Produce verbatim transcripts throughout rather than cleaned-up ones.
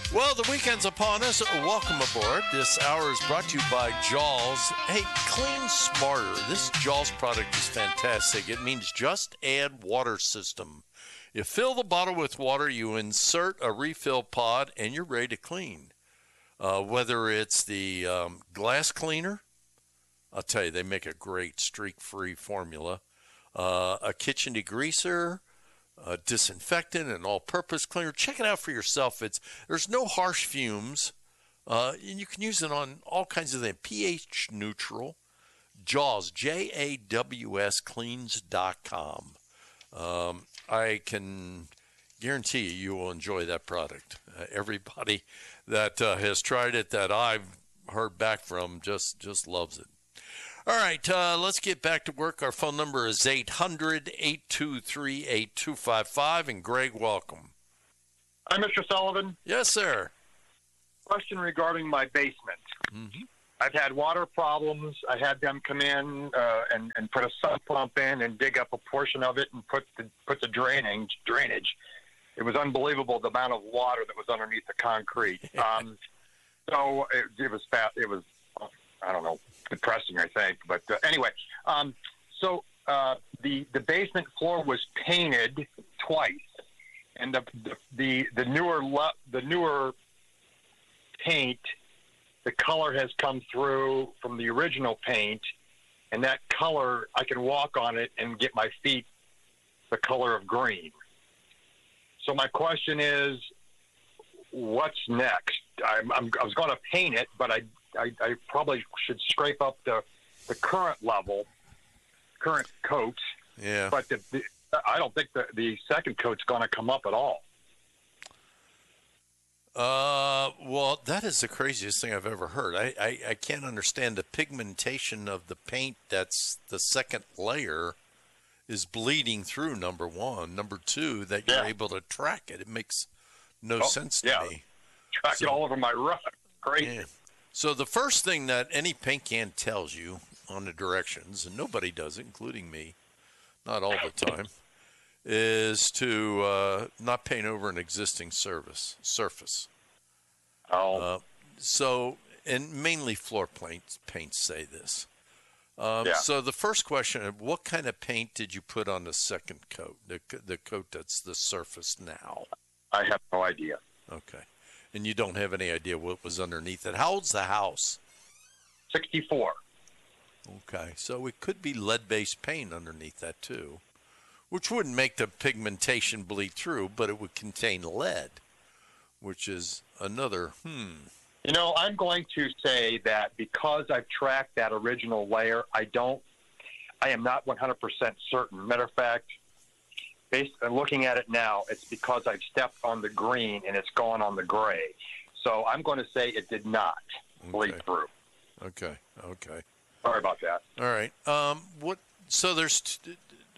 Well, the weekend's upon us. Welcome aboard. This hour is brought to you by Jaws. Hey, clean smarter. This Jaws product is fantastic. It means just add water system. You fill the bottle with water, you insert a refill pod, and you're ready to clean. Uh, whether it's the um, glass cleaner, I'll tell you, they make a great streak-free formula. Uh, a kitchen degreaser, a disinfectant, an all-purpose cleaner. Check it out for yourself. It's there's no harsh fumes, uh, and you can use it on all kinds of things. pH neutral. Jaws, J A W S cleans dot com. Um, I can guarantee you, you will enjoy that product. Uh, everybody that uh, has tried it that I've heard back from just just loves it. All right, uh, let's get back to work. Our phone number is eight hundred, eight two three, eight two five five. And Greg, welcome. Hi, Mister Sullivan. Yes, sir. Question regarding my basement. Mm-hmm. I've had water problems. I had them come in uh, and, and put a sump pump in and dig up a portion of it and put the, put the drainage, drainage. It was unbelievable, the amount of water that was underneath the concrete. Um, so it, it was fast. It was, I don't know, depressing, I think. But uh, anyway, um, so uh, the the basement floor was painted twice, and the the the, the newer le- the newer paint, the color has come through from the original paint, and that color, I can walk on it and get my feet the color of green. So my question is, what's next? I'm, I'm, I was going to paint it, but I, I, I probably should scrape up the, the current level, current coat. Yeah. But the, the, I don't think the, the second coat's going to come up at all. Uh, well, that is the craziest thing I've ever heard. I, I, I can't understand the pigmentation of the paint. That's the second layer is bleeding through, number one. Number two, that you're Yeah. able to track it. It makes no Oh, sense to yeah. me. Track So- it all over my rug. Great. Yeah. So the first thing that any paint can tells you on the directions, and nobody does it, including me, not all the time, is to uh, not paint over an existing surface. Surface. Oh, Uh, so, and mainly floor paints, paints say this. Um, Yeah. So the first question: what kind of paint did you put on the second coat? The the coat that's the surface now. I have no idea. Okay, and you don't have any idea what was underneath it. How old's the house? sixty-four. Okay, so it could be lead-based paint underneath that too, which wouldn't make the pigmentation bleed through, but it would contain lead, which is another, hmm. You know, I'm going to say that because I've tracked that original layer, I don't, I am not one hundred percent certain. Matter of fact, based on looking at it now, it's because I've stepped on the green and it's gone on the gray. So I'm going to say it did not bleed Okay. through. Okay, okay. Sorry about that. All right. Um, what? So there's t-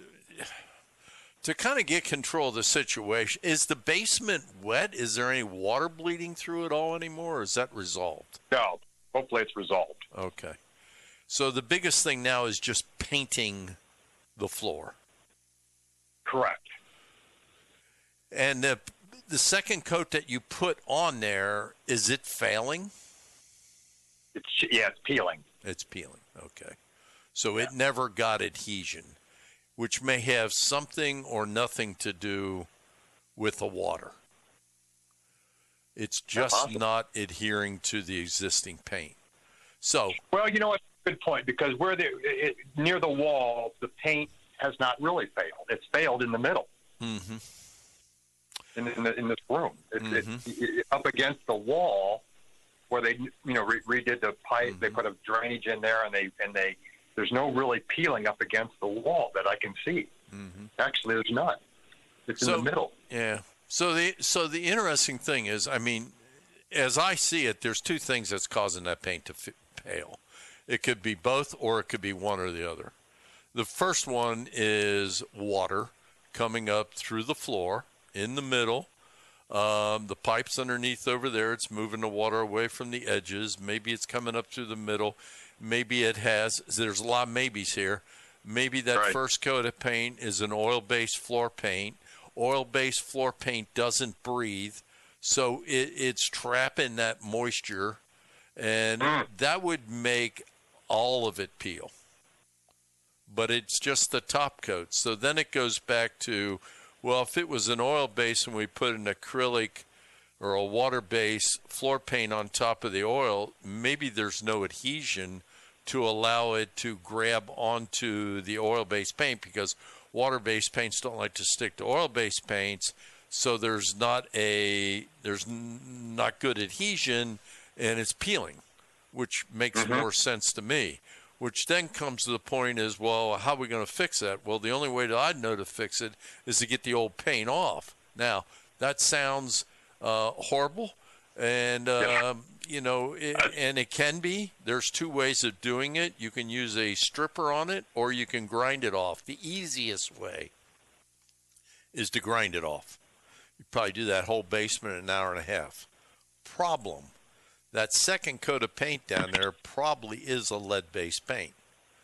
to kind of get control of the situation. Is the basement wet? Is there any water bleeding through it all anymore? Or is that resolved? No, hopefully it's resolved. Okay. So the biggest thing now is just painting the floor. Correct. And the the second coat that you put on there, is it failing? It's yeah, it's peeling. It's peeling. Okay. So it never got adhesion, which may have something or nothing to do with the water. It's just possible. not adhering to the existing paint. So, Well, you know what? Good point, because where the it, near the wall, the paint has not really failed. It's failed in the middle. mm-hmm. In, in, the, in this room, it's, Mhm. it's it, up against the wall where they, you know, re- redid the pipe. Mhm. They put a drainage in there, and they and they. There's no really peeling up against the wall that I can see. Mm-hmm. Actually, there's none. It's So- in the middle. Yeah. So the so the interesting thing is, I mean, as I see it, there's two things that's causing that paint to f- pale. It could be both, or it could be one or the other. The first one is water coming up through the floor in the middle. Um, the pipe's underneath over there. It's moving the water away from the edges. Maybe it's coming up through the middle. Maybe it has. There's a lot of maybes here. Maybe that Right. first coat of paint is an oil-based floor paint. Oil-based floor paint doesn't breathe, So it, it's trapping that moisture, and Mm. that would make all of it peel. But it's just the top coat. So then it goes back to, well, if it was an oil base and we put an acrylic or a water base floor paint on top of the oil, maybe there's no adhesion to allow it to grab onto the oil-based paint, because water-based paints don't like to stick to oil-based paints. So there's not a there's n- not good adhesion, and it's peeling, which makes Mm-hmm. more sense to me. Which then comes to the point is, well, how are we going to fix that? Well, the only way that I'd know to fix it is to get the old paint off. Now, that sounds uh, horrible, and um, you know, it, and it can be. There's two ways of doing it. You can use a stripper on it, or you can grind it off. The easiest way is to grind it off. You probably do that whole basement in an hour and a half. Problem: that second coat of paint down there probably is a lead-based paint.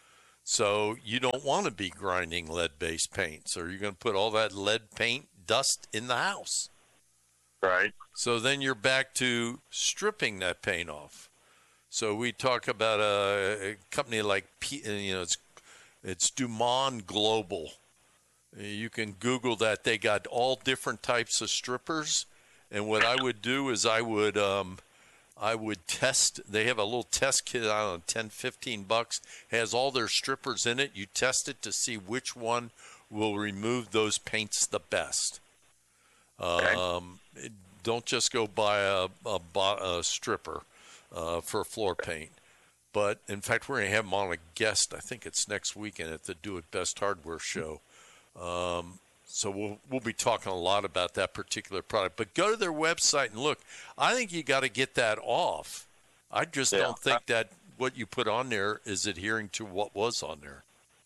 So you don't want to be grinding lead-based paint. So you're going to put all that lead paint dust in the house. Right. So then you're back to stripping that paint off. So we talk about a, a company like, P, you know, it's it's Dumont Global. You can Google that. They got all different types of strippers. And what I would do is I would um, I would test. They have a little test kit, I don't know, ten, fifteen bucks. Has all their strippers in it. You test it to see which one will remove those paints the best. Okay. Um, don't just go buy a, a, a stripper uh, for floor paint. But, in fact, we're going to have them on a guest. I think it's next weekend at the Do It Best Hardware Show. Um, so we'll we'll be talking a lot about that particular product. But go to their website and look. I think you got to get that off. I just Yeah. don't think that what you put on there is adhering to what was on there.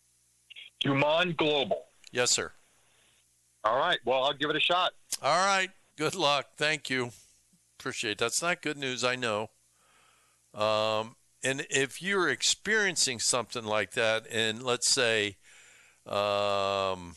Dumont Global. Yes, sir. All right. Well, I'll give it a shot. All right. Good luck. Thank you. Appreciate it. That's not good news, I know. Um, and if you're experiencing something like that, and let's say, um,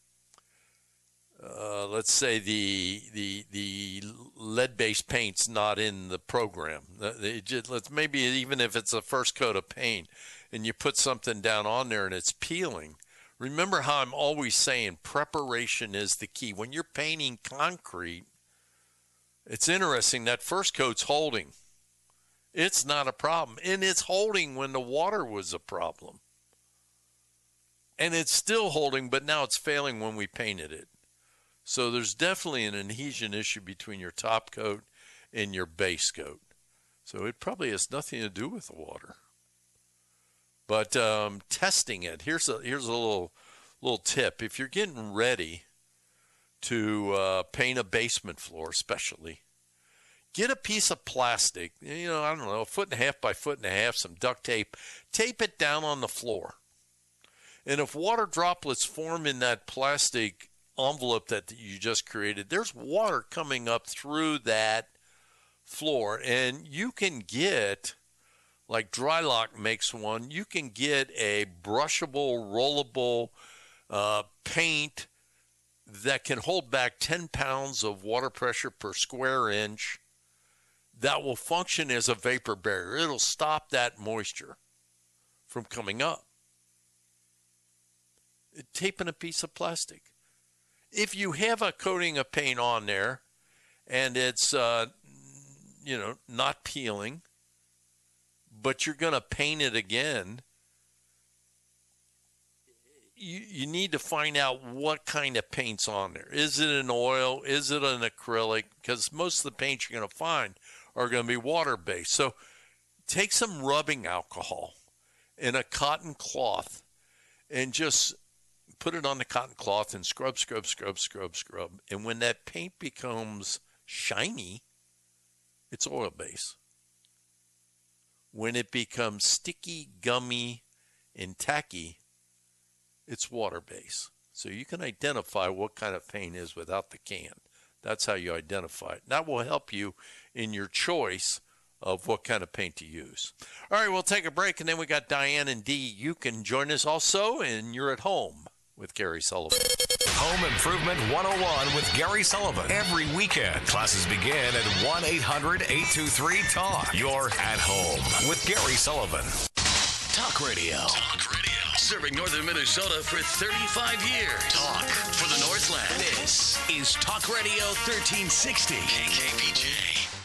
uh, let's say the the the lead-based paint's not in the program. They just, let's maybe even if it's a first coat of paint, and you put something down on there and it's peeling. Remember how I'm always saying preparation is the key. When you're painting concrete, it's interesting, that first coat's holding. It's not a problem. And it's holding when the water was a problem. And it's still holding, but now it's failing when we painted it. So there's definitely an adhesion issue between your top coat and your base coat. So it probably has nothing to do with the water. But um, testing it, here's a here's a little little tip. If you're getting ready to uh, paint a basement floor, especially, get a piece of plastic, you know, I don't know, a foot and a half by foot and a half, some duct tape, tape it down on the floor. And if water droplets form in that plastic envelope that you just created, there's water coming up through that floor, and you can get, like Drylock makes one, you can get a brushable, rollable uh, paint that can hold back ten pounds of water pressure per square inch that will function as a vapor barrier. It'll stop that moisture from coming up. Taping a piece of plastic. If you have a coating of paint on there and it's, uh, you know, not peeling, but you're going to paint it again, you, you need to find out what kind of paint's on there. Is it an oil? Is it an acrylic? Because most of the paints you're going to find are going to be water-based. So take some rubbing alcohol in a cotton cloth and just put it on the cotton cloth and scrub, scrub, scrub, scrub, scrub. And when that paint becomes shiny, it's oil-based. When it becomes sticky, gummy, and tacky, it's water-based. So you can identify what kind of paint is without the can. That's how you identify it. That will help you in your choice of what kind of paint to use. All right, we'll take a break, and then we got Diane and Dee. You can join us also, and you're at home with Gary Sullivan. Home Improvement one oh one with Gary Sullivan. Every weekend, classes begin at one eight hundred eight two three talk. You're at home with Gary Sullivan. Talk Radio. Talk Radio. Serving northern Minnesota for thirty-five years. Talk for the Northland. This is Talk Radio thirteen sixty. K K B J.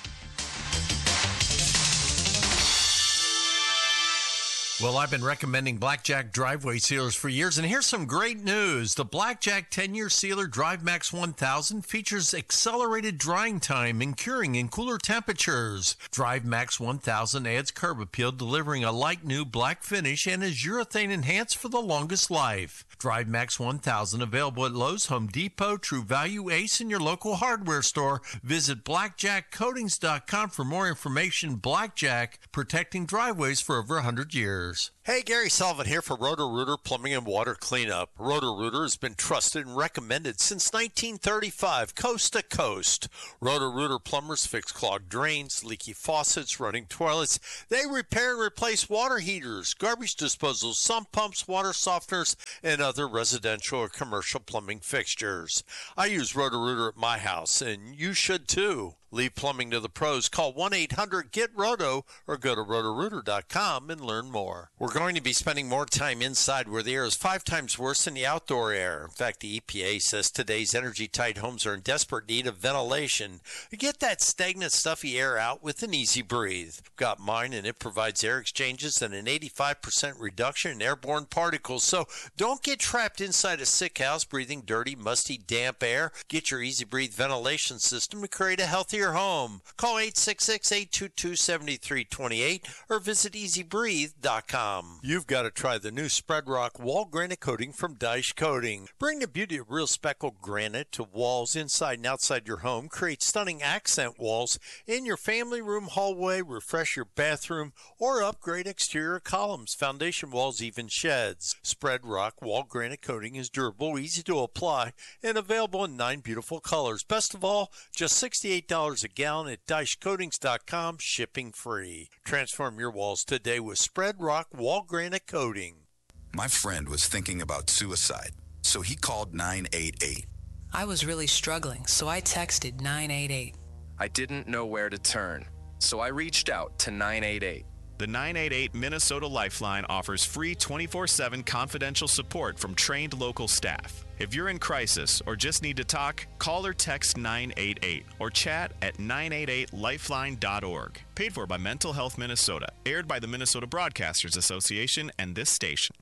Well, I've been recommending Blackjack driveway sealers for years, and here's some great news. The Blackjack ten-year sealer DriveMax one thousand features accelerated drying time and curing in cooler temperatures. DriveMax one thousand adds curb appeal, delivering a light new black finish, and is urethane enhanced for the longest life. DriveMax one thousand available at Lowe's, Home Depot, True Value, Ace, and your local hardware store. Visit blackjack coatings dot com for more information. Blackjack, protecting driveways for over one hundred years. Hey, Gary Sullivan here for Roto-Rooter Plumbing and Water Cleanup. Roto-Rooter has been trusted and recommended since nineteen thirty-five, coast to coast. Roto-Rooter plumbers fix clogged drains, leaky faucets, running toilets. They repair and replace water heaters, garbage disposal, sump pumps, water softeners, and other residential or commercial plumbing fixtures. I use Roto-Rooter at my house, and you should too. Leave plumbing to the pros. Call one eight hundred get roto or go to roto rooter dot com and learn more. We're going to be spending more time inside where the air is five times worse than the outdoor air. In fact, the E P A says today's energy-tight homes are in desperate need of ventilation. Get that stagnant, stuffy air out with an Easy Breathe. I've got mine, and it provides air exchanges and an eighty-five percent reduction in airborne particles. So don't get trapped inside a sick house breathing dirty, musty, damp air. Get your Easy Breathe ventilation system to create a healthier home. Call eight six six, eight two two, seven three two eight or visit easy breathe dot com. You've got to try the new Spread Rock Wall Granite Coating from Dyche Coating. Bring the beauty of real speckled granite to walls inside and outside your home. Create stunning accent walls in your family room, hallway, refresh your bathroom, or upgrade exterior columns, foundation walls, even sheds. Spread Rock Wall Granite Coating is durable, easy to apply, and available in nine beautiful colors. Best of all, just sixty-eight dollars a gallon at dyche coatings dot com, shipping free. Transform your walls today with Spread Rock Wall Granite Coating. My friend was thinking about suicide, so he called nine eight eight. I was really struggling, so I texted nine eight eight. I didn't know where to turn, so I reached out to nine eight eight. The nine eight eight Minnesota Lifeline offers free twenty-four seven confidential support from trained local staff. If you're in crisis or just need to talk, call or text nine eight eight or chat at nine eight eight lifeline dot org. Paid for by Mental Health Minnesota. Aired by the Minnesota Broadcasters Association and this station.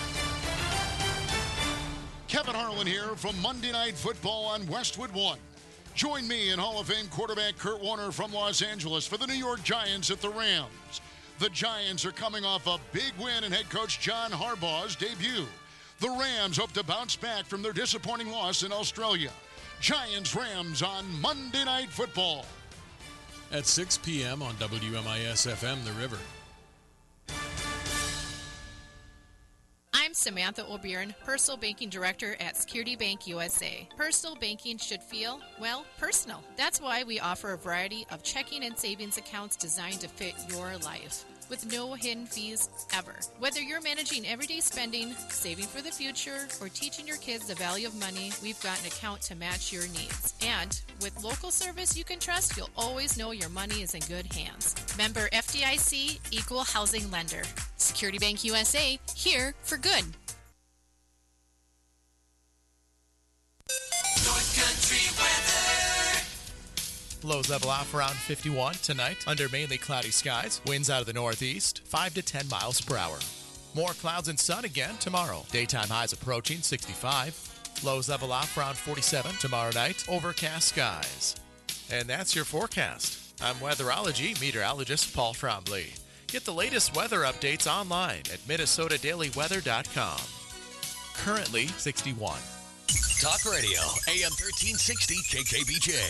Kevin Harlan here from Monday Night Football on Westwood One. Join me and Hall of Fame quarterback Kurt Warner from Los Angeles for the New York Giants at the Rams. The Giants are coming off a big win in head coach John Harbaugh's debut. The Rams hope to bounce back from their disappointing loss in Australia. Giants-Rams on Monday Night Football. At six p.m. on W M I S F M, The River. I'm Samantha O'Byrne, Personal Banking Director at Security Bank U S A. Personal banking should feel, well, personal. That's why we offer a variety of checking and savings accounts designed to fit your life, with no hidden fees ever. Whether you're managing everyday spending, saving for the future, or teaching your kids the value of money, we've got an account to match your needs. And with local service you can trust, you'll always know your money is in good hands. Member F D I C, Equal Housing Lender. Security Bank U S A, here for good. North Country weather. Lows level off around fifty-one tonight under mainly cloudy skies. Winds out of the northeast, five to ten miles per hour. More clouds and sun again tomorrow. Daytime highs approaching sixty-five. Lows level off around forty-seven tomorrow night. Overcast skies. And that's your forecast. I'm weatherology meteorologist Paul Trombley. Get the latest weather updates online at minnesota daily weather dot com. Currently sixty-one. Talk Radio, A M thirteen sixty K K B J.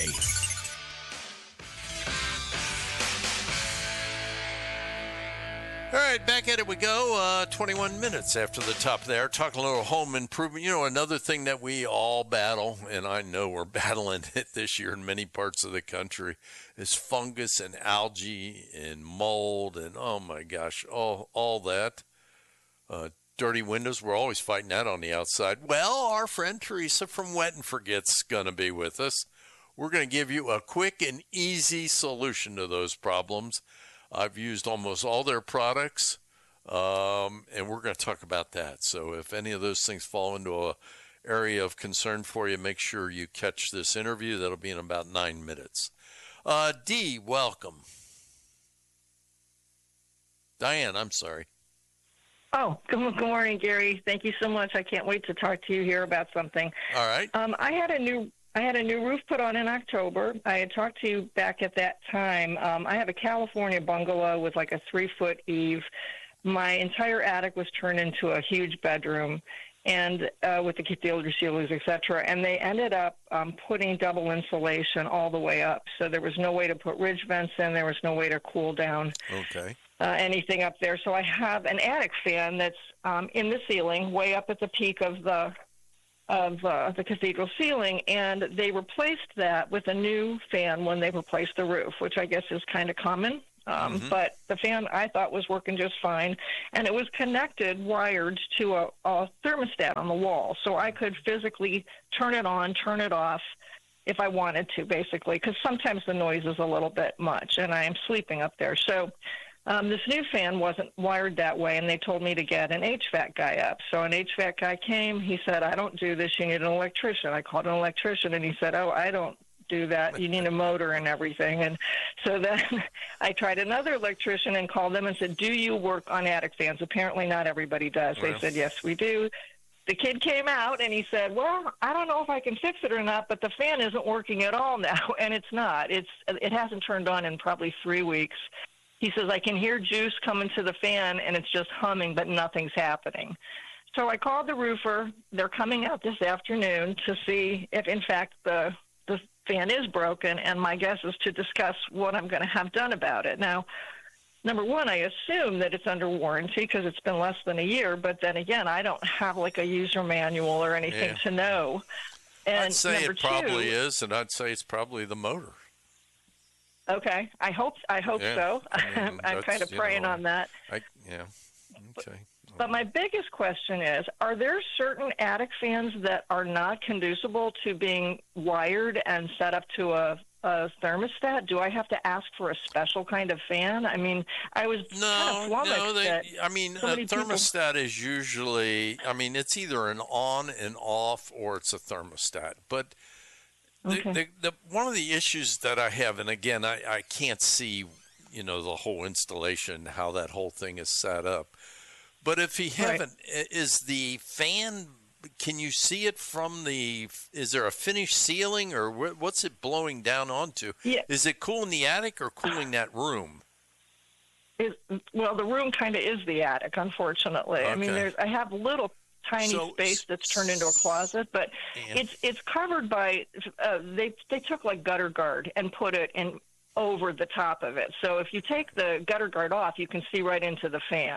All right, back at it we go. Uh, twenty-one minutes after the top there. Talking a little home improvement. You know, another thing that we all battle, and I know we're battling it this year in many parts of the country, is fungus and algae and mold and, oh my gosh, all, all that. Uh, dirty windows. We're always fighting that on the outside. Well, our friend Teresa from Wet and Forget's going to be with us. We're going to give you a quick and easy solution to those problems. I've used almost all their products, um, and we're going to talk about that. So if any of those things fall into a area of concern for you, make sure you catch this interview. That'll be in about nine minutes. Uh, Dee, welcome. Diane, I'm sorry. Oh, good, good morning, Gary. Thank you so much. I can't wait to talk to you here about something. All right. Um, I had a new I had a new roof put on in October. I had talked to you back at that time. Um, I have a California bungalow with like a three-foot eave. My entire attic was turned into a huge bedroom, and uh, with the cathedral ceilings, et cetera. And they ended up um, putting double insulation all the way up. So there was no way to put ridge vents in. There was no way to cool down Okay. uh, anything up there. So I have an attic fan that's um, in the ceiling, way up at the peak of the of uh, the cathedral ceiling, and they replaced that with a new fan when they replaced the roof, which I guess is kind of common. Um, Mhm. But the fan I thought was working just fine, and it was connected, wired to a, a thermostat on the wall, so I could physically turn it on, turn it off if I wanted to, basically, because sometimes the noise is a little bit much, and I am sleeping up there. So um, this new fan wasn't wired that way, and they told me to get an H V A C guy up. So an H V A C guy came. He said, I don't do this. You need an electrician. I called an electrician, and he said, oh, I don't do that. You need a motor and everything. And so then I tried another electrician and called them and said, do you work on attic fans? Apparently not everybody does. They Well. said, yes, we do. The kid came out and he said, well, I don't know if I can fix it or not, but the fan isn't working at all now. And it's not. It's It hasn't turned on in probably three weeks. He says, I can hear juice coming to the fan and it's just humming, but nothing's happening. So I called the roofer. They're coming out this afternoon to see if, in fact, the the fan is broken, and my guess is to discuss what I'm going to have done about it. Now, number one, I assume that it's under warranty because it's been less than a year, but then again, I don't have like a user manual or anything Yeah. to know. And I'd say number it probably two, is, and I'd say it's probably the motor. okay, I hope I hope Yeah, so. I mean, I'm, I'm that's, kind of you praying know, on that. I, yeah. Okay. But my biggest question is, are there certain attic fans that are not conducible to being wired and set up to a, a thermostat? Do I have to ask for a special kind of fan? I mean, I was kind No, of flummoxed no. They, that I mean, so a many people- thermostat is usually. I mean, it's either an on and off, or it's a thermostat. But the, Okay. the, the one of the issues that I have, and again, I, I can't see, you know, the whole installation, how that whole thing is set up. But if you Right. haven't, i- is the fan? Can you see it from the? Is there a finished ceiling, or wh- what's it blowing down onto? Yeah. Is it cooling the attic or cooling that room? Is, well, the room kind of is the attic, unfortunately. I mean, Okay. there's I have a little tiny So- space that's turned into a closet, but Yeah. it's it's covered by uh, they they took like gutter guard and put it in over the top of it. So if you take the gutter guard off, you can see right into the fan.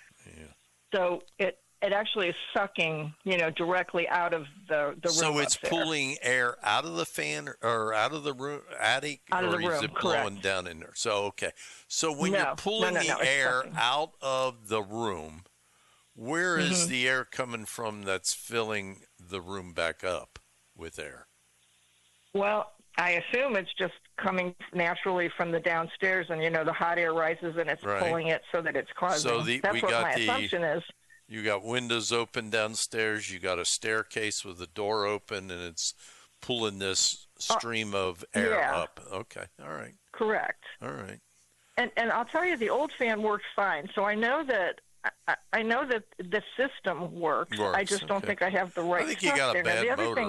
So it it actually is sucking, you know, directly out of the the room. So it's up there. pulling air out of the fan or out of the room, attic, Out of or the is room, it blowing correct. down in there? So okay. So when No, you're no, pulling no, the no, it's air sucking. out of the room, where is Mhm. the air coming from that's filling the room back up with air? Well, I assume it's just coming naturally from the downstairs, and you know the hot air rises and it's Right. pulling it so that it's causing. So the, That's we what got my the assumption is. you got windows open downstairs. You got a staircase with the door open, and it's pulling this stream of air Uh, yeah. up. Okay, all right, Correct. all right. And and I'll tell you, the old fan works fine. So I know that I, I know that the system works. I Works, just don't okay. think I have the right I think you stuff got a there. Now, bad the other motor. thing,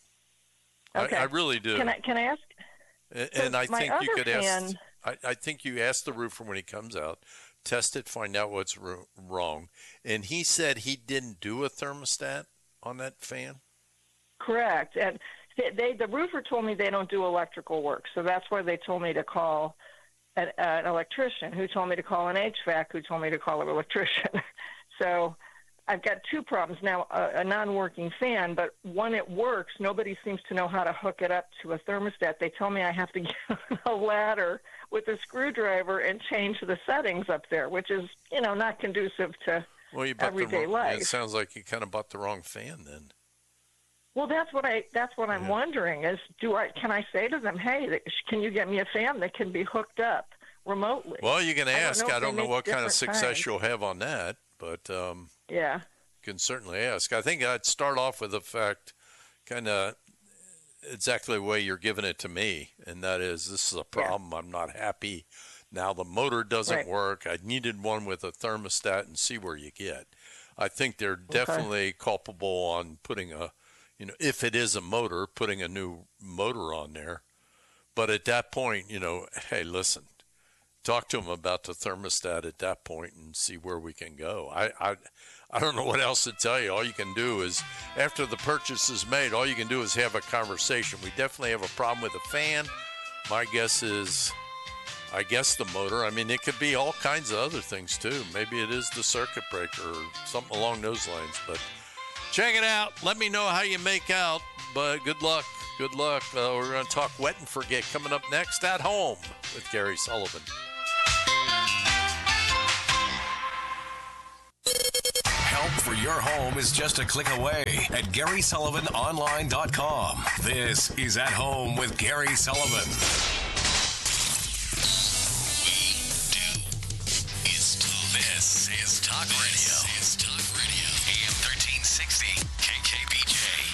I- okay. I, really do. Can I can I ask? And, So and I my think you other could ask. fan- I, I think you ask the roofer when he comes out, test it, find out what's ro- wrong. And he said he didn't do a thermostat on that fan. Correct. And they, they the roofer told me they don't do electrical work, so that's why they told me to call an, an electrician, who told me to call an H V A C, who told me to call an electrician. So I've got two problems now: a, a non-working fan, but when it works, nobody seems to know how to hook it up to a thermostat. They tell me I have to get a ladder with a screwdriver and change the settings up there, which is, you know, not conducive to well, you bought everyday the wrong, life. It sounds like you kind of bought the wrong fan then. Well, that's what I that's what I'm Yeah. wondering is do I can I say to them, hey, can you get me a fan that can be hooked up remotely? Well, you can I don't ask. know I if don't they know make what kind of different success kinds. you'll have on that, but um, Yeah. you can certainly ask. I think I'd start off with the fact, kind of exactly the way you're giving it to me, and that is this is a problem. I'm not happy. Now the motor doesn't Right. work. I needed one with a thermostat and see where you get. I think they're definitely culpable on putting a, you know, if it is a motor, putting a new motor on there. But at that point, you know, hey, listen, talk to them about the thermostat at that point and see where we can go. I, I, I don't know what else to tell you. All you can do is, after the purchase is made, all you can do is have a conversation. We definitely have a problem with the fan. My guess is, I guess the motor. I mean, it could be all kinds of other things too. Maybe it is the circuit breaker or something along those lines. But check it out. Let me know how you make out. But good luck. Good luck. Uh, we're going to talk Wet and Forget coming up next at home with Gary Sullivan. Help for your home is just a click away at Gary Sullivan Online dot com. This is At Home with Gary Sullivan. This is Talk Radio. This is Talk Radio. A M thirteen sixty, K K B J.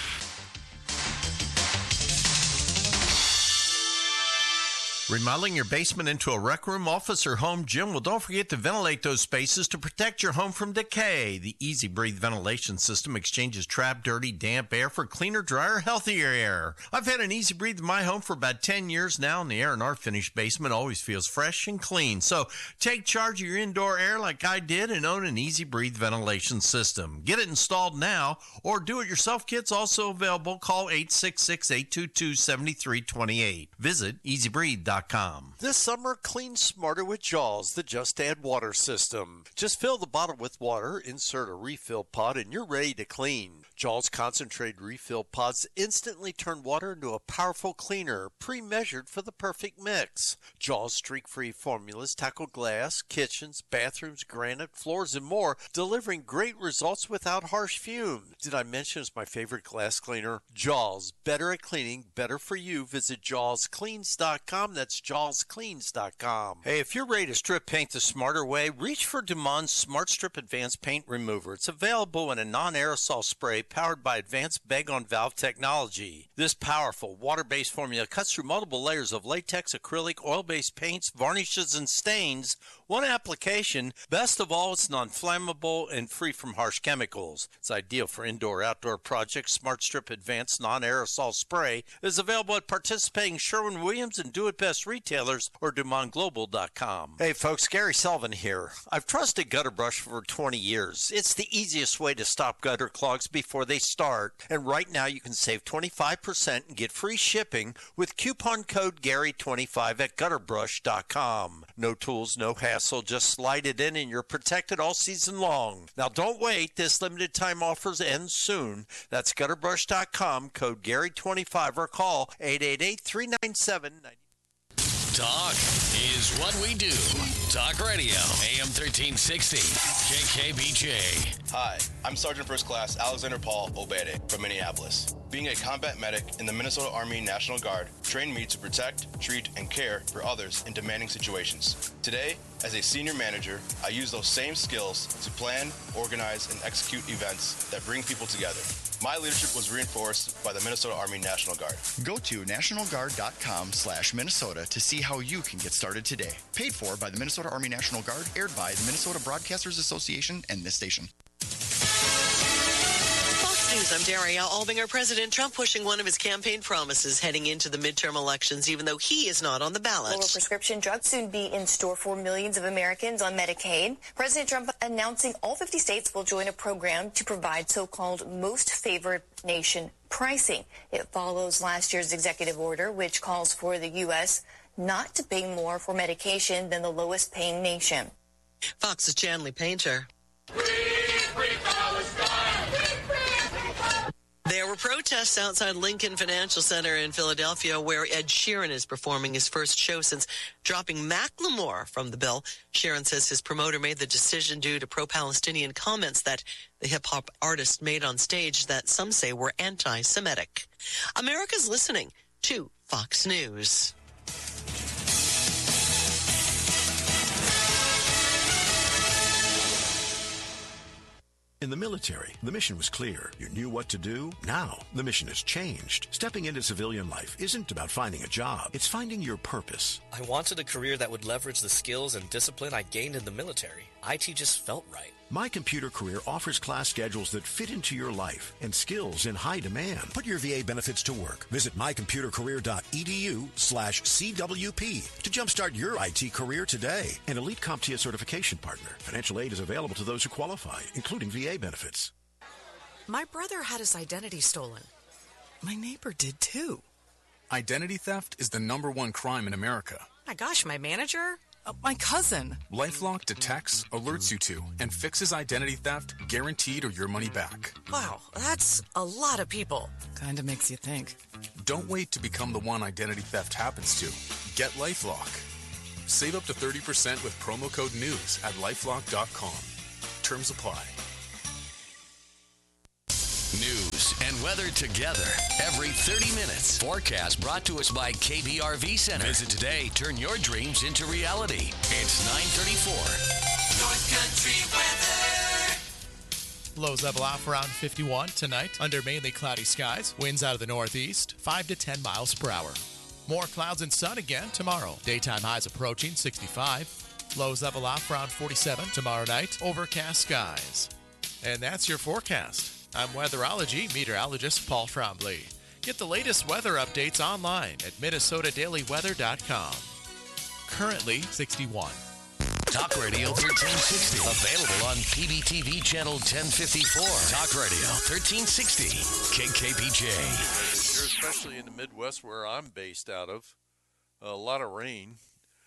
Remodeling your basement into a rec room, office, or home gym? Well, don't forget to ventilate those spaces to protect your home from decay. The Easy Breathe ventilation system exchanges trapped, dirty, damp air for cleaner, drier, healthier air. I've had an Easy Breathe in my home for about ten years now, and the air in our finished basement always feels fresh and clean. So take charge of your indoor air like I did and own an Easy Breathe ventilation system. Get it installed now, or do-it-yourself kit's also available. Call eight six six, eight two two, seven three two eight. Visit easy breathe dot com. This summer, clean smarter with Jaws, the Just Add water system. Just fill the bottle with water, insert a refill pod, and you're ready to clean. Jaws concentrated refill pods instantly turn water into a powerful cleaner, pre-measured for the perfect mix. Jaws streak-free formulas tackle glass, kitchens, bathrooms, granite, floors, and more, delivering great results without harsh fumes. Did I mention it's my favorite glass cleaner? Jaws, better at cleaning, better for you. Visit jaws cleans dot com. That's jaws cleans dot com. Hey, if you're ready to strip paint the smarter way, reach for Dumont Smart Strip Advanced Paint Remover. It's available in a non-aerosol spray powered by advanced bag-on-valve technology. This powerful water-based formula cuts through multiple layers of latex, acrylic, oil-based paints, varnishes, and stains. One application. Best of all, it's non-flammable and free from harsh chemicals. It's ideal for indoor-outdoor projects. Smart Strip Advanced Non-Aerosol Spray is available at participating Sherwin-Williams and Do-It-Best retailers or Dumont Global dot com. Hey folks, Gary Sullivan here. I've trusted Gutter Brush for twenty years. It's the easiest way to stop gutter clogs before they start. And right now you can save twenty-five percent and get free shipping with coupon code Gary twenty-five at gutter brush dot com. No tools, no hassle, just slide it in and you're protected all season long. Now don't wait, this limited time offers end soon. That's gutter brush dot com, code Gary twenty-five, or call eight eight eight, three nine seven, nine zero. Talk is what we do. Talk Radio, A M thirteen sixty, K K B J. Hi, I'm Sergeant First Class Alexander Paul Obede from Minneapolis. Being a combat medic in the Minnesota Army National Guard trained me to protect, treat, and care for others in demanding situations. Today, as a senior manager, I use those same skills to plan, organize, and execute events that bring people together. My leadership was reinforced by the Minnesota Army National Guard. Go to national guard dot com slash Minnesota to see how you can get started today. Paid for by the Minnesota Army National Guard, aired by the Minnesota Broadcasters Association and this station. Fox News, I'm Darielle Albinger. President Trump pushing one of his campaign promises heading into the midterm elections, even though he is not on the ballot. Lower prescription drugs soon be in store for millions of Americans on Medicaid. President Trump announcing all fifty states will join a program to provide so-called most favored nation pricing. It follows last year's executive order, which calls for the U S not to pay more for medication than the lowest paying nation. Fox's Chanley Painter. There were were protests outside Lincoln Financial Center in Philadelphia where Ed Sheeran is performing his first show since dropping Macklemore from the bill. Sheeran says his promoter made the decision due to pro-Palestinian comments that the hip-hop artist made on stage that some say were anti-Semitic. America's listening to Fox News. In the military, the mission was clear. You knew what to do. Now, the mission has changed. Stepping into civilian life isn't about finding a job. It's finding your purpose. I wanted a career that would leverage the skills and discipline I gained in the military. I T just felt right. My Computer Career offers class schedules that fit into your life and skills in high demand. Put your V A benefits to work. Visit mycomputercareer.edu slash CWP to jumpstart your I T career today. An elite CompTIA certification partner. Financial aid is available to those who qualify, including V A benefits. My brother had his identity stolen. My neighbor did too. Identity theft is the number one crime in America. My gosh, my manager? Uh, my cousin. LifeLock detects, alerts you to, and fixes identity theft, guaranteed or your money back. Wow, that's a lot of people. Kinda makes you think. Don't wait to become the one identity theft happens to. Get LifeLock. Save up to thirty percent with promo code NEWS at lifelock dot com. Terms apply. News and weather together every thirty minutes. Forecast brought to us by K B R V Center. Visit today. Turn your dreams into reality. It's nine thirty-four. North Country weather. Lows level off around fifty-one tonight under mainly cloudy skies. Winds out of the northeast, five to ten miles per hour. More clouds and sun again tomorrow. Daytime highs approaching sixty-five. Lows level off around forty-seven tomorrow night. Overcast skies. And that's your forecast. I'm weatherology meteorologist Paul Trombley. Get the latest weather updates online at minnesota daily weather dot com. Currently sixty-one. Talk Radio thirteen sixty. Available on P B T V channel ten fifty-four. Talk Radio thirteen sixty. K K P J. Here, especially in the Midwest where I'm based out of, a lot of rain.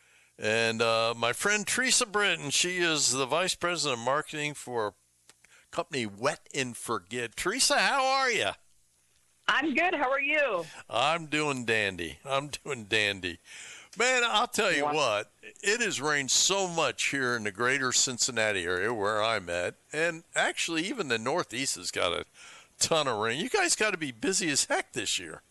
And uh, my friend Teresa Britton, she is the Vice President of Marketing for company Wet and Forget. Teresa, how are you? I'm good. How are you? I'm doing dandy. I'm doing dandy. Man, I'll tell you what, it has rained so much here in the greater Cincinnati area where I'm at, and actually even the Northeast has got a ton of rain. You guys got to be busy as heck this year.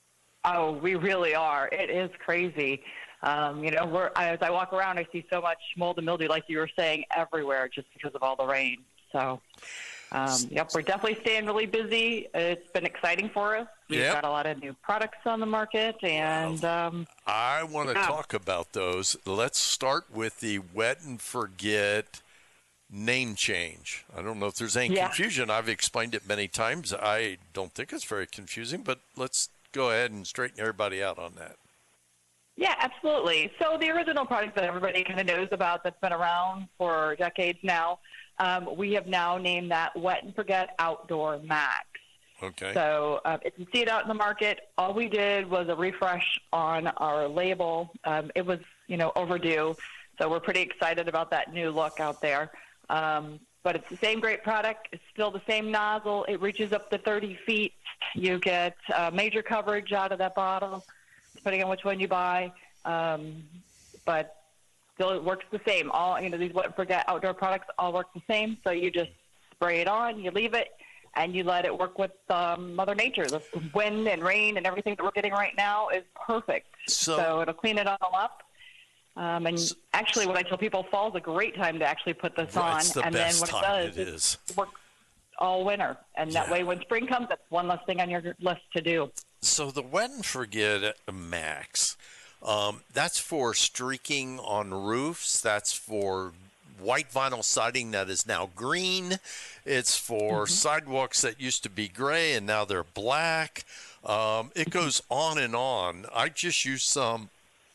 Oh, we really are. It is crazy. Um, you know, we're, as I walk around, I see so much mold and mildew, like you were saying, everywhere just because of all the rain. So, um, yep, we're definitely staying really busy. It's been exciting for us. We've yep. got a lot of new products on the market, and um, I want to yeah. talk about those. Let's start with the Wet and Forget name change. I don't know if there's any yeah. confusion. I've explained it many times. I don't think it's very confusing, but let's go ahead and straighten everybody out on that. Yeah, absolutely. So the original product that everybody kind of knows about that's been around for decades now, um, we have now named that Wet and Forget Outdoor Max. Okay. So um, if you see it out in the market, all we did was a refresh on our label. Um, it was, you know, overdue. So we're pretty excited about that new look out there. Um, but it's the same great product. It's still the same nozzle. It reaches up to thirty feet. You get uh, major coverage out of that bottle, depending on which one you buy. Um, but still, it works the same. All, you know, these Wet and Forget outdoor products all work the same. So you just spray it on, you leave it, and you let it work with um, Mother Nature. The wind and rain and everything that we're getting right now is perfect. So, so it'll clean it all up. Um, and so, actually, what I tell people, fall's a great time to actually put this right, on. it's the and best then what time it does it is. It works all winter. And yeah. that way, when spring comes, that's one less thing on your list to do. So the Wet and Forget Max, um, that's for streaking on roofs. That's for white vinyl siding that is now green. It's for mm-hmm. sidewalks that used to be gray and now they're black. Um, it goes on and on. I just used some,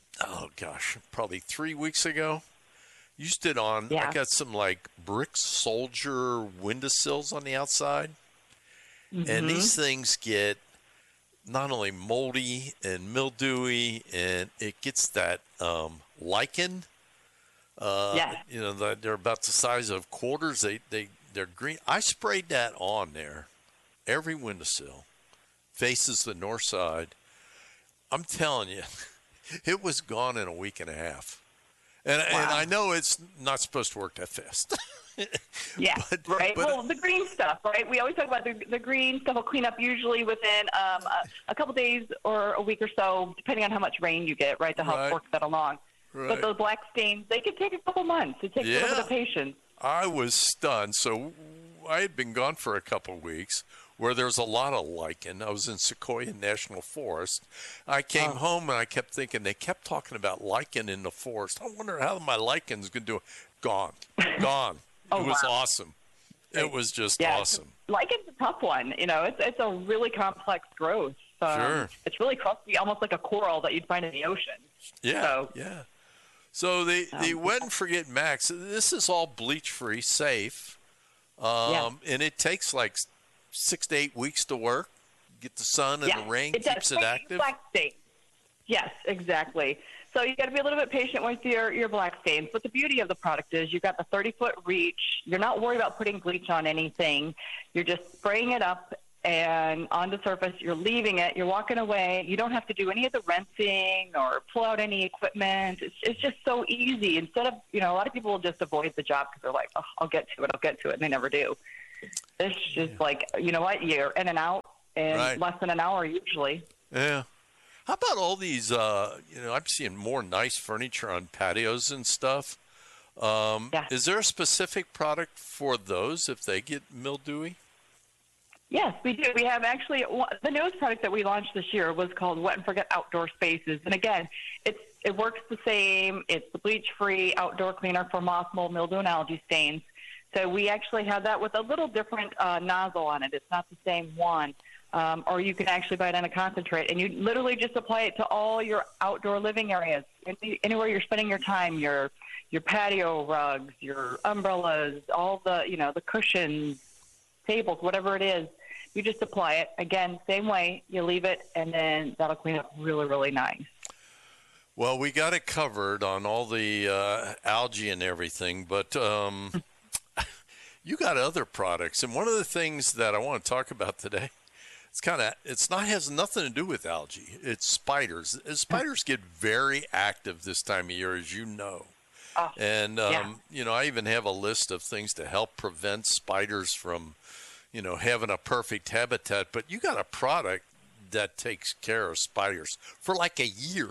oh gosh, probably three weeks ago. Used it on, yeah. I got some like brick soldier windowsills on the outside. Mm-hmm. And these things get not only moldy and mildewy, and it gets that um, lichen. Uh, yeah. You know, the, they're about the size of quarters. They, they, they're green. I sprayed that on there, every windowsill, faces the north side. I'm telling you, it was gone in a week and a half. And, wow. and I know it's not supposed to work that fast. yeah, but, right. But, well, the green stuff, right? We always talk about the, the green stuff will clean up usually within um, a, a couple days or a week or so, depending on how much rain you get, right, to help right. work that along. Right. But those black stains, they can take a couple months. It takes yeah. a little bit of patience. I was stunned. So I had been gone for a couple of weeks where there's a lot of lichen. I was in Sequoia National Forest. I came oh. home and I kept thinking, they kept talking about lichen in the forest. I wonder how my lichen's going to do it. Gone. Gone. oh, it was wow. awesome. It was just yeah, awesome. Lichen's a tough one. You know, it's it's a really complex growth. Um, sure. It's really crusty, almost like a coral that you'd find in the ocean. Yeah, so, yeah. So the, the um, Wet and Forget Max, this is all bleach-free, safe, um, yeah. and it takes like six to eight weeks to work. Get the sun and yeah, the rain it keeps does. it active. Black stains. Yes, exactly. So you got to be a little bit patient with your, your black stains. But the beauty of the product is you've got the thirty-foot reach. You're not worried about putting bleach on anything. You're just spraying it up and on the surface. You're leaving it. You're walking away. You don't have to do any of the rinsing or pull out any equipment. It's, it's just so easy. Instead of, you know, a lot of people will just avoid the job because they're like, oh, I'll get to it. I'll get to it. And they never do. It's just yeah. like, you know what? You're in and out in right. less than an hour usually. Yeah. How about all these, uh, you know, I'm seeing more nice furniture on patios and stuff. Um, yeah. Is there a specific product for those if they get mildewy? Yes, we do. We have actually, the newest product that we launched this year was called Wet and Forget Outdoor Spaces. And again, it's, it works the same. It's the bleach-free outdoor cleaner for moss, mold, mildew, and algae stains. So we actually have that with a little different uh, nozzle on it. It's not the same one. Um, or you can actually buy it in a concentrate, and you literally just apply it to all your outdoor living areas, Any, anywhere you're spending your time, your your patio rugs, your umbrellas, all the, you know, the cushions, tables, whatever it is. You just apply it. Again, same way, you leave it, and then that'll clean up really, really nice. Well, we got it covered on all the uh, algae and everything, but um, you got other products, and one of the things that I want to talk about today, It's kind of, it's not, has nothing to do with algae. It's spiders. Spiders get very active this time of year, as you know. Oh, and, um, yeah. you know, I even have a list of things to help prevent spiders from, you know, having a perfect habitat. But you got a product that takes care of spiders for like a year.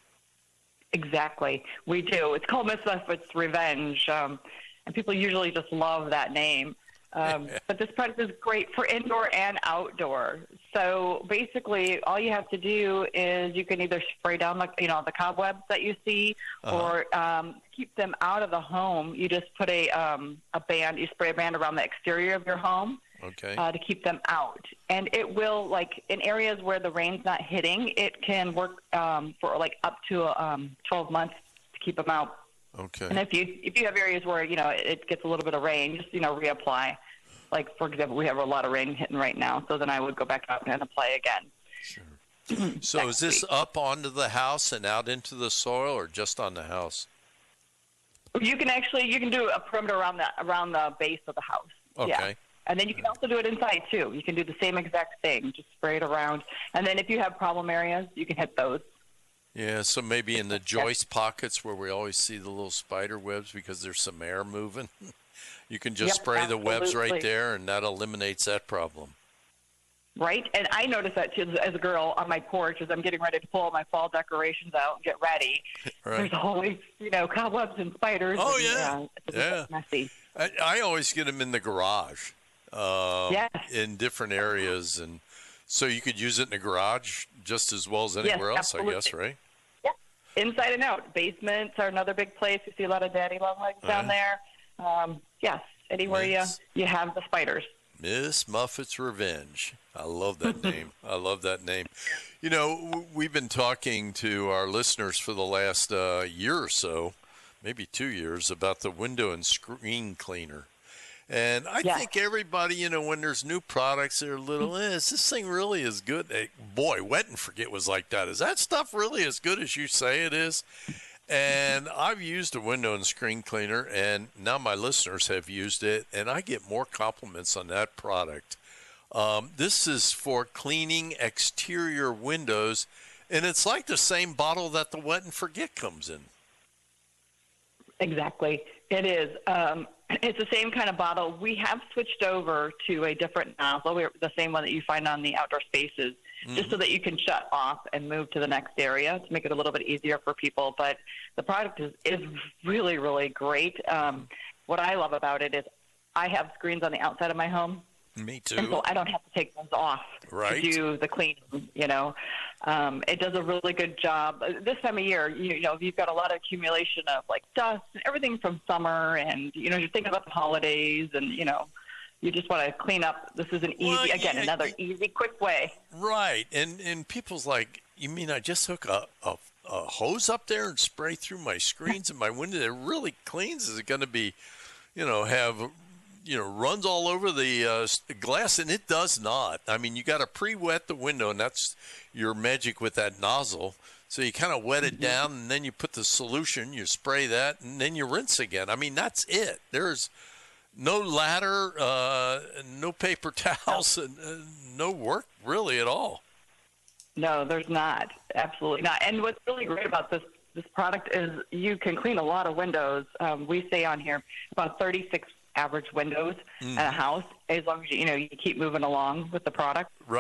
Exactly. We do. It's called Miss Muffet's Revenge. Um, and people usually just love that name. Um, but this product is great for indoor and outdoor. So basically, all you have to do is you can either spray down the, you know, the cobwebs that you see, uh-huh. or um, keep them out of the home. You just put a um, a band, you spray a band around the exterior of your home, okay, uh, to keep them out. And it will, like in areas where the rain's not hitting, it can work um, for like up to um, twelve months to keep them out. Okay. And if you if you have areas where, you know, it gets a little bit of rain, just, you know, reapply. Like, for example, we have a lot of rain hitting right now, so then I would go back out and apply again. Sure. So is this week. Up onto the house and out into the soil, or just on the house? You can actually, you can do a perimeter around the, around the base of the house. Okay. Yeah. And then you can also do it inside, too. You can do the same exact thing, just spray it around. And then if you have problem areas, you can hit those. Yeah, so maybe in the joist pockets where we always see the little spider webs because there's some air moving. You can just yep, spray absolutely. the webs right there, and that eliminates that problem. Right, and I noticed that too as a girl on my porch as I'm getting ready to pull all my fall decorations out and get ready. Right. There's always, you know, cobwebs and spiders. Oh, and, yeah. Uh, it's yeah. messy. I, I always get them in the garage, uh, yes. in different areas. And so you could use it in the garage just as well as anywhere yes, else, absolutely. I guess, right? Yeah, inside and out. Basements are another big place. You see a lot of daddy long legs right. down there. Um, yes, anywhere Miss, you, you have the spiders. Miss Muffet's Revenge. I love that name. I love that name. You know, we've been talking to our listeners for the last uh, year or so, maybe two years, about the window and screen cleaner. And I yeah. think everybody, you know, when there's new products, they're a little, eh, is this thing really as good? Hey, boy, Wet and Forget was like that. Is that stuff really as good as you say it is? And I've used a window and screen cleaner, and now my listeners have used it, and I get more compliments on that product Um, this is for cleaning exterior windows, and it's like the same bottle that the Wet and Forget comes in. Exactly. It is. Um, it's the same kind of bottle. We have switched over to a different nozzle, We're the same one that you find on the outdoor spaces, mm-hmm. just so that you can shut off and move to the next area to make it a little bit easier for people. But the product is, is really, really great. Um, what I love about it is I have screens on the outside of my home. Me too. And so I don't have to take those off right. to do the cleaning, you know. Um, it does a really good job. This time of year, you, you know, you've got a lot of accumulation of, like, dust and everything from summer, and, you know, you're thinking about the holidays, and, you know, you just want to clean up. This is an easy, well, again, yeah, another easy, quick way. Right. And and people's like, you mean I just hook a, a, a hose up there and spray through my screens and my window? It really cleans. Is it going to be, you know, have... you know, runs all over the uh, glass, and it does not. I mean, you got to pre-wet the window, and that's your magic with that nozzle. So you kind of wet it down, and then you put the solution, you spray that, and then you rinse again. I mean, that's it. There's no ladder, uh, no paper towels, and uh, no work really at all. No, there's not. Absolutely not. And what's really great about this this product is you can clean a lot of windows. Um, we say on here about thirty-six average windows mm. in a house, as long as you, you know you keep moving along with the product. Right.